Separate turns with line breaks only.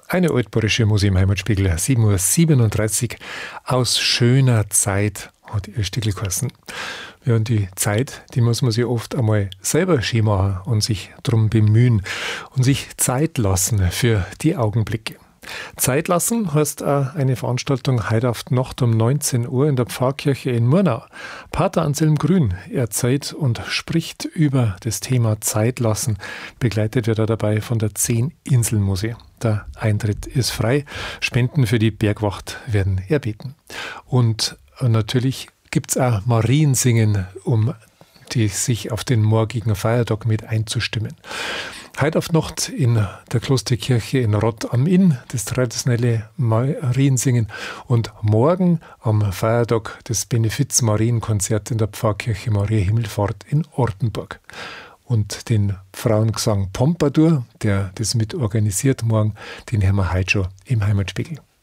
Eine altbayerische Musik im Heimatspiegel, 7:37 Uhr, aus schöner Zeit hat ihr Stückel geheißen. Ja, und die Zeit, die muss man sich oft einmal selber schön machen und sich darum bemühen und sich Zeit lassen für die Augenblicke. Zeit lassen heißt auch eine Veranstaltung heute auf die Nacht um 19 Uhr in der Pfarrkirche in Murnau. Pater Anselm Grün erzählt und spricht über das Thema Zeit lassen. Begleitet wird er dabei von der 10-Inseln-Musik. Der Eintritt ist frei. Spenden für die Bergwacht werden erbeten. Und natürlich gibt es auch Mariensingen, um sich auf den morgigen Feiertag mit einzustimmen. Heute auf Nacht in der Klosterkirche in Rott am Inn, das traditionelle Mariensingen. Und morgen am Feiertag das Benefiz-Marienkonzert in der Pfarrkirche Maria Himmelfahrt in Ortenburg. Und den Frauengesang Pompadour, der das mit organisiert morgen, den hören wir heute schon im Heimatspiegel.